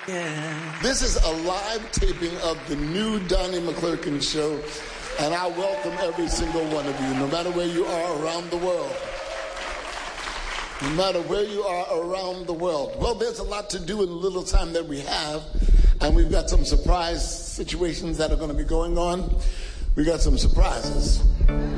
Yeah. This is a live taping of the new Donnie McClurkin show, and I welcome every single one of you, no matter where you are around the world. No matter where you are around the world. Well, there's a lot to do in the little time that we have, and we've got some surprise situations that are going to be going on. We got some surprises.